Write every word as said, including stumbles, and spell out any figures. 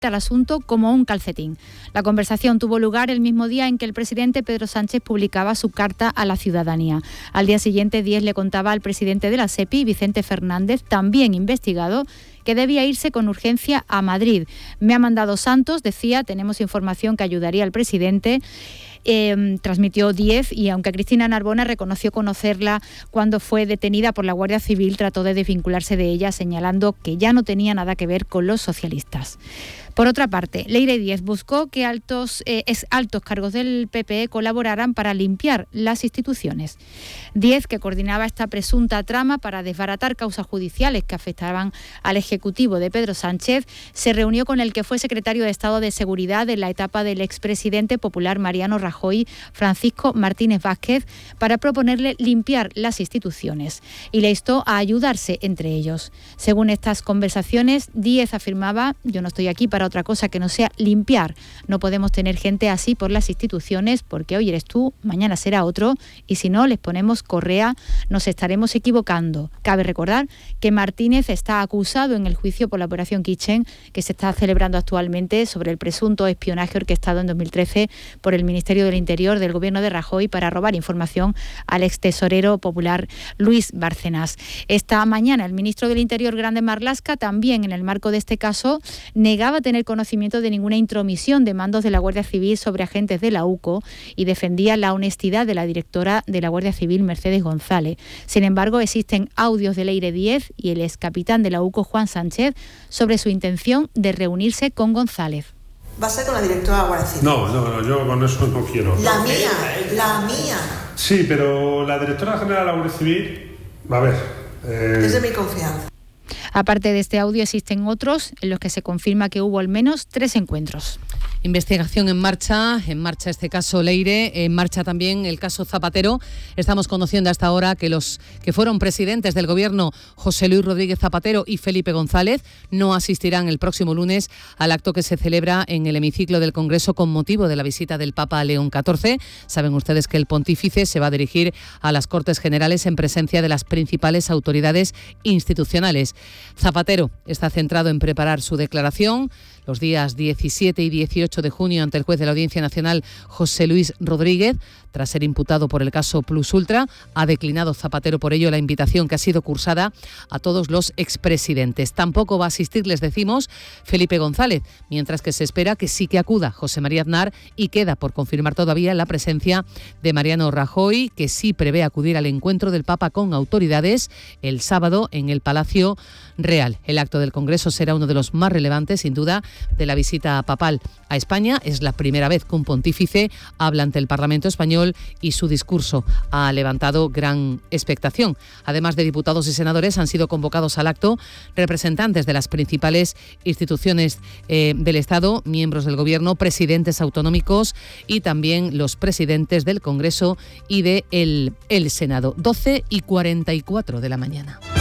al asunto como un calcetín. La conversación tuvo lugar el mismo día en que el presidente Pedro Sánchez publicaba su carta a la ciudadanía. Al día siguiente, Díez le contaba al presidente de la SEPI, Vicente Fernández, también investigado, que debía irse con urgencia a Madrid. Me ha mandado Santos, decía, tenemos información que ayudaría al presidente. Eh, transmitió Díez, y aunque Cristina Narbona reconoció conocerla cuando fue detenida por la Guardia Civil, trató de desvincularse de ella, señalando que ya no tenía nada que ver con los socialistas. Por otra parte, Leire Díez buscó que altos, eh, es, altos cargos del P P E colaboraran para limpiar las instituciones. Díez, que coordinaba esta presunta trama para desbaratar causas judiciales que afectaban al Ejecutivo de Pedro Sánchez, se reunió con el que fue secretario de Estado de Seguridad en la etapa del expresidente popular Mariano Rajoy, Francisco Martínez Vázquez, para proponerle limpiar las instituciones, y le instó a ayudarse entre ellos. Según estas conversaciones, Díez afirmaba: yo no estoy aquí para otra cosa que no sea limpiar. No podemos tener gente así por las instituciones, porque hoy eres tú, mañana será otro, y si no les ponemos correa nos estaremos equivocando. Cabe recordar que Martínez está acusado en el juicio por la operación Kitchen, que se está celebrando actualmente sobre el presunto espionaje orquestado en dos mil trece por el Ministerio del Interior del gobierno de Rajoy para robar información al extesorero popular Luis Bárcenas. Esta mañana el ministro del Interior, Grande Marlaska, también en el marco de este caso, negaba tener conocimiento de ninguna intromisión de mandos de la Guardia Civil sobre agentes de la U C O y defendía la honestidad de la directora de la Guardia Civil, Mercedes González. Sin embargo, existen audios de Leire Díez y el excapitán de la U C O, Juan Sánchez, sobre su intención de reunirse con González. ¿Va a ser con la directora de la Guardia Civil? No, no, no, yo con eso no quiero. La mía, la mía. Sí, pero la directora general de la Guardia Civil, a ver... Eh... Es de mi confianza. Aparte de este audio, existen otros en los que se confirma que hubo al menos tres encuentros. Investigación en marcha, en marcha este caso Leire, en marcha también el caso Zapatero. Estamos conociendo hasta ahora que los que fueron presidentes del gobierno, José Luis Rodríguez Zapatero y Felipe González, no asistirán el próximo lunes al acto que se celebra en el hemiciclo del Congreso con motivo de la visita del Papa León catorce. Saben ustedes que el pontífice se va a dirigir a las Cortes Generales en presencia de las principales autoridades institucionales. Zapatero está centrado en preparar su declaración los días diecisiete y dieciocho de junio ante el juez de la Audiencia Nacional, José Luis Rodríguez. Tras ser imputado por el caso Plus Ultra, ha declinado Zapatero por ello la invitación que ha sido cursada a todos los expresidentes. Tampoco va a asistir, les decimos, Felipe González, mientras que se espera que sí que acuda José María Aznar, y queda por confirmar todavía la presencia de Mariano Rajoy, que sí prevé acudir al encuentro del Papa con autoridades el sábado en el Palacio Real. El acto del Congreso será uno de los más relevantes, sin duda, de la visita papal a España. Es la primera vez que un pontífice habla ante el Parlamento español y su discurso ha levantado gran expectación. Además de diputados y senadores, han sido convocados al acto representantes de las principales instituciones eh, del Estado, miembros del Gobierno, presidentes autonómicos y también los presidentes del Congreso y del el Senado. doce y cuarenta y cuatro de la mañana.